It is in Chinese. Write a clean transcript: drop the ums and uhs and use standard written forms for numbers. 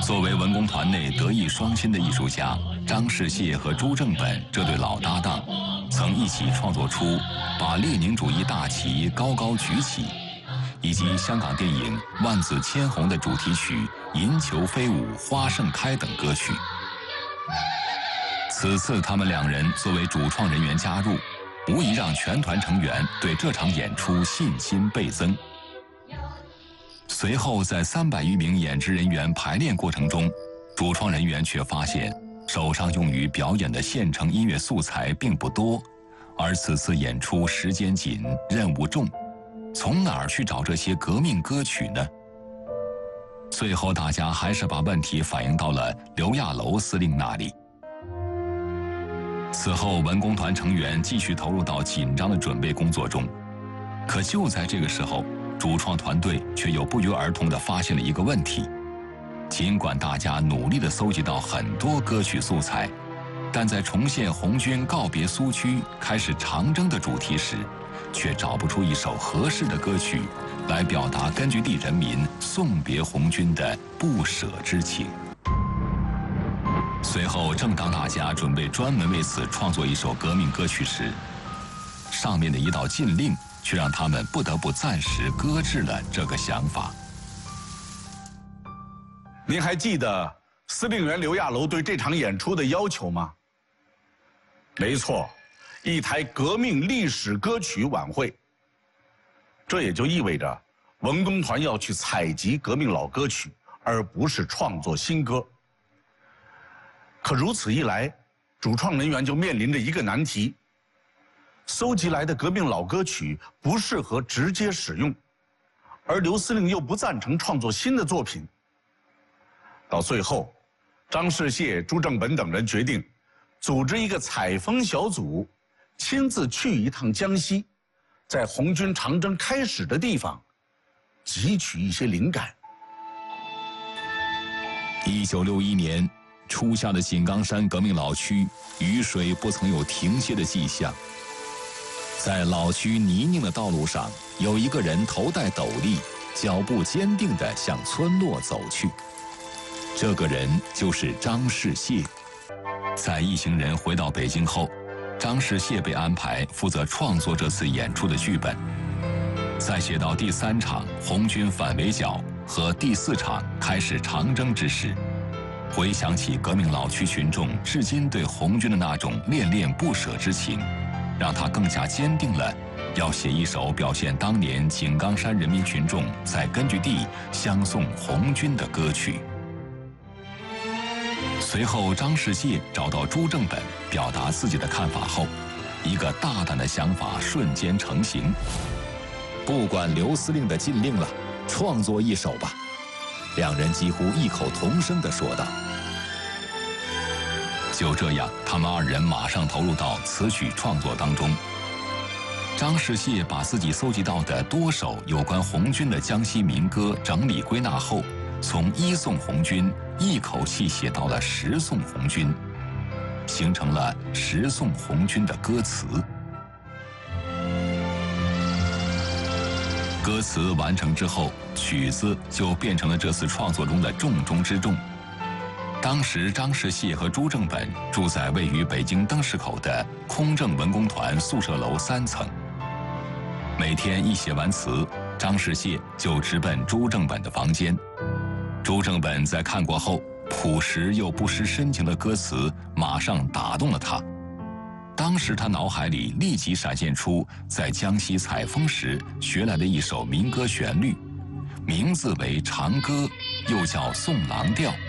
作为文工团内德艺双馨的艺术家，张世燮和朱正本这对老搭档，曾一起创作出《把列宁主义大旗高高举起》，以及香港电影《万紫千红》的主题曲《银球飞舞花盛开》等歌曲。此次他们两人作为主创人员加入，无疑让全团成员对这场演出信心倍增。随后，在300余名演职人员排练过程中，主创人员却发现手上用于表演的现成音乐素材并不多，而此次演出时间紧，任务重，从哪儿去找这些革命歌曲呢？最后，大家还是把问题反映到了刘亚楼司令那里。此后，文工团成员继续投入到紧张的准备工作中。可就在这个时候，主创团队却又不约而同地发现了一个问题：尽管大家努力地搜集到很多歌曲素材，但在重现红军告别苏区、开始长征的主题时，却找不出一首合适的歌曲来表达根据地人民送别红军的不舍之情。随后，正当大家准备专门为此创作一首革命歌曲时，上面的一道禁令却让他们不得不暂时搁置了这个想法。 您还记得司令员刘亚楼对这场演出的要求吗？没错，一台革命历史歌曲晚会。这也就意味着，文工团要去采集革命老歌曲，而不是创作新歌。可如此一来，主创人员就面临着一个难题：搜集来的革命老歌曲不适合直接使用，而刘司令又不赞成创作新的作品。到最后，张世燮、朱正本等人决定组织一个采风小组，亲自去一趟江西，在红军长征开始的地方汲取一些灵感。 1961年，初夏的井冈山革命老区，雨水不曾有停歇的迹象。在老区泥泞的道路上，有一个人头戴斗笠，脚步坚定地向村落走去。这个人就是张世燮。在一行人回到北京后，张世燮被安排负责创作这次演出的剧本。在写到第3场红军反围剿和第4场开始长征之时，回想起革命老区群众至今对红军的那种恋恋不舍之情，让他更加坚定了要写一首表现当年井冈山人民群众在根据地相送红军的歌曲。随后，张世燮找到朱正本表达自己的看法后，一个大胆的想法瞬间成型。不管刘司令的禁令了，创作一首吧。两人几乎异口同声地说道。就这样，他们2人马上投入到词曲创作当中。张世燮把自己搜集到的多首有关红军的江西民歌整理归纳后，从1送红军一口气写到了10送红军，形成了10送红军的歌词。歌词完成之后，曲子就变成了这次创作中的重中之重。当时张世燮和朱正本住在位于北京灯市口的空政文工团宿舍楼3层。每天一写完词，张世燮就直奔朱正本的房间。朱正本在看过后，朴实又不失深情的歌词马上打动了他。当时他脑海里立即闪现出在江西采风时学来的一首民歌旋律，名字为《长歌》，又叫《送郎调》。